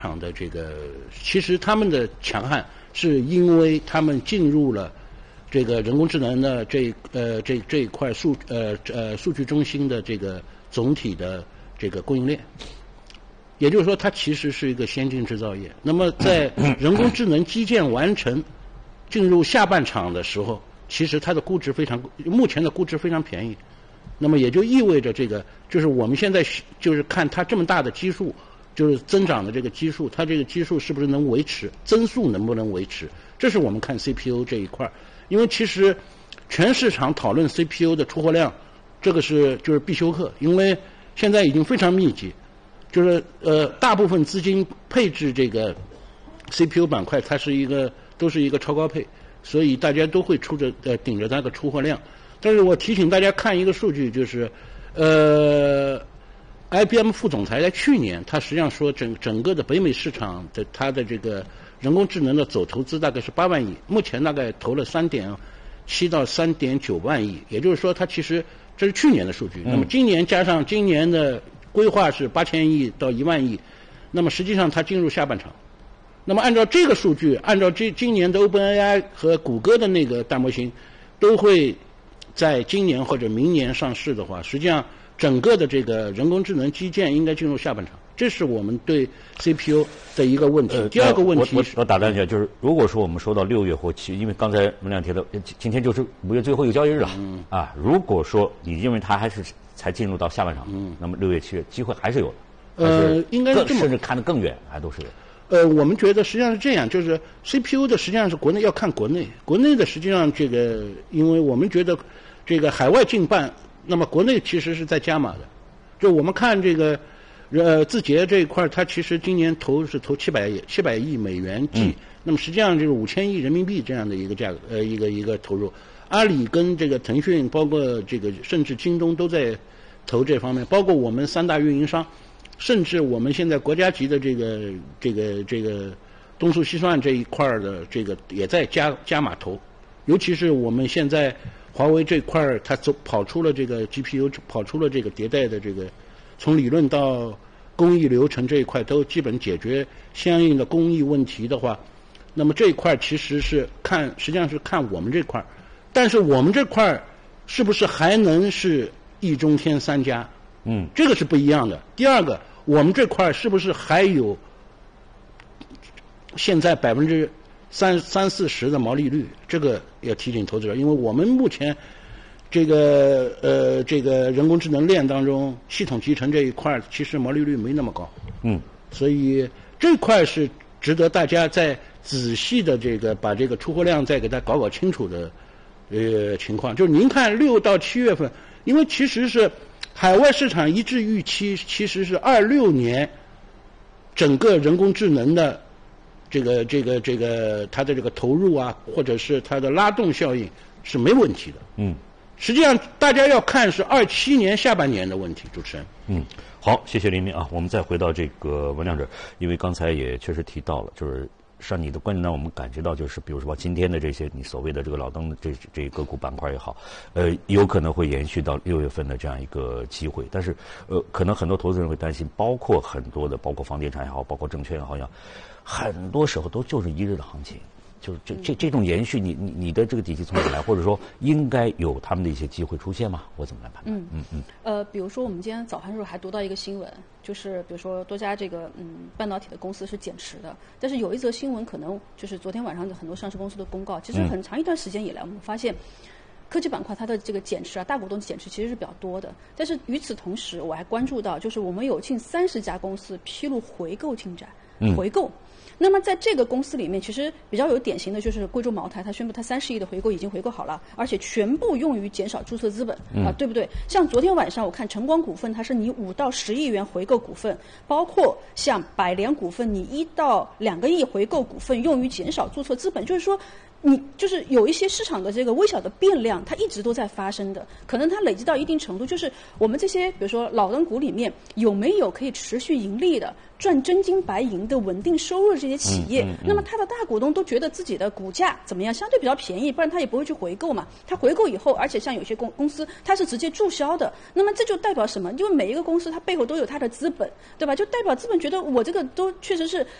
场的这个，其实他们的强悍是因为他们进入了这个人工智能的这一块数据中心的这个总体的这个供应链。也就是说，它其实是一个先进制造业。那么，在人工智能基建完成、进入下半场的时候，其实它的估值目前的估值非常便宜。那么也就意味着就是我们现在就是看它这么大的基数，就是增长的这个基数，它这个基数是不是能维持，增速能不能维持，这是我们看 CPU 这一块。因为其实全市场讨论 CPU 的出货量，这个就是必修课，因为现在已经非常密集。就是大部分资金配置这个 CPU 板块，它都是一个超高配，所以大家都会顶着那个出货量。但是我提醒大家看一个数据，就是IBM 副总裁在去年，他实际上说整个的北美市场的它的这个人工智能的总投资大概是8万亿，目前大概投了3.7到3.9万亿，也就是说它其实这是去年的数据。那么今年加上今年的规划是8000亿到1万亿，那么实际上它进入下半场。那么按照这个数据，按照今年的 OpenAI 和谷歌的那个大模型都会在今年或者明年上市的话，实际上整个的这个人工智能基建应该进入下半场。这是我们对 CPU 的一个问题。第二个问题我打断一下，就是如果说我们说到6月或7月，因为刚才文亮提到今天就是5月最后一个交易日了，如果说你认为它还是才进入到下半场，那么6月7月机会还是有的， 应该是这么， 甚至看得更远，还都是有的。 我们觉得实际上是这样，就是 CPU 的实际上是国内要看国内的实际上这个，因为我们觉得这个海外竞办，那么国内其实是在加码的。就我们看这个字节这一块，它其实今年投700亿美元计，那么实际上就是5000亿人民币这样的一个价格，一个投入。阿里跟这个腾讯，包括这个甚至京东都在投这方面，包括我们3大运营商，甚至我们现在国家级的这个东数西算这一块的这个也在加码投，尤其是我们现在华为这块，它跑出了这个 GPU， 跑出了这个迭代的这个，从理论到工艺流程这一块都基本解决相应的工艺问题的话，那么这一块其实实际上是看我们这块，但是我们这块是不是还能是易中天3家？这个是不一样的。第二个，我们这块是不是还有现在30-40%的毛利率？这个要提醒投资者，因为我们目前这个人工智能链当中，系统集成这一块其实毛利率没那么高。所以这块是值得大家再仔细的把这个出货量再给它搞清楚的情况。就是您看6到7月份，因为其实是海外市场一致预期，其实是26年整个人工智能的这个它的这个投入啊，或者是它的拉动效应是没问题的。实际上大家要看是27年下半年的问题。主持人。 好，谢谢林明啊。我们再回到这个文亮这儿，因为刚才也确实提到了，就是上你的观点呢，我们感觉到就是，比如说今天的这些你所谓的这个老登的这个股板块也好，有可能会延续到6月份的这样一个机会。但是可能很多投资人会担心，包括房地产也好，包括证券也好，很多时候就是一日的行情。就是这种延续，你的这个底气从哪来，或者说应该有他们的一些机会出现吗？我怎么来判断？ 比如说我们今天早盘的时候还读到一个新闻，就是比如说多家这个半导体的公司是减持的，但是有一则新闻可能就是昨天晚上的很多上市公司的公告，其实很长一段时间以来，我们发现科技板块它的这个减持啊，大股东减持其实是比较多的。但是与此同时，我还关注到，就是我们有近30家公司披露回购进展，回购。那么在这个公司里面，其实比较有典型的就是贵州茅台，它宣布它30亿的回购已经回购好了，而且全部用于减少注册资本对不对？像昨天晚上我看晨光股份，它是你5到10亿元回购股份，包括像百联股份，你1到2个亿回购股份用于减少注册资本，就是说你就是有一些市场的这个微小的变量，它一直都在发生的，可能它累积到一定程度，就是我们这些比如说老登股里面有没有可以持续盈利的赚真金白银的稳定收入这些企业，那么它的大股东都觉得自己的股价怎么样，相对比较便宜，不然他也不会去回购嘛。他回购以后，而且像有些公司它是直接注销的，那么这就代表什么？因为每一个公司它背后都有它的资本，对吧？就代表资本觉得我这个都确实是